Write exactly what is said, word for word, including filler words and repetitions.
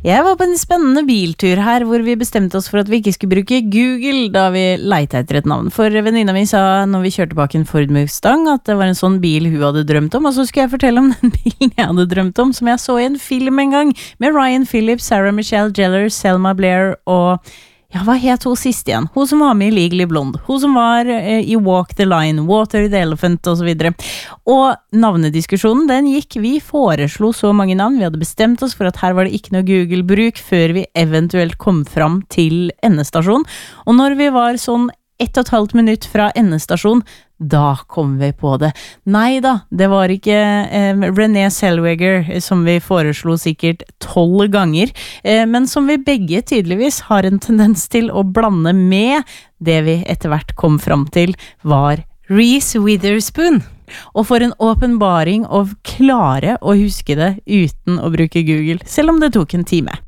Jeg var på en spennende biltur her, hvor vi bestemte oss for at vi ikke skulle bruke Google da vi lette etter et navn. For venninna mi sa når vi kjørte bak en Ford Mustang at det var en sånn bil hun hadde drømt om, og så skulle jeg fortelle om den bilen jeg hadde drømt om, som jeg så i en film en gang, med Ryan Phillips, Sarah Michelle Gellar, Selma Blair og... Ja, hva het hun sist igjen? Hun som var med i Legally Blonde. Hun som var eh, i Walk the Line, Water the Elephant og så videre. Og navnediskusjonen, den gikk. Vi foreslo så mange navn. Vi hadde bestemt oss for at her var det ikke noe Google-bruk før vi eventuelt kom fram til endestasjon. Og når vi var sånn ett og et halvt minutt fra endestasjon, da kom vi på det. Nei da, det var ikke eh, Renée Zellweger som vi foreslo sikkert tolv ganger, eh, men som vi begge tydeligvis har en tendens til å blande med. Det vi etter hvert kom fram til var Reese Witherspoon. Og for en åpenbaring å klare å huske det uten å bruke Google, selv om det tok en time.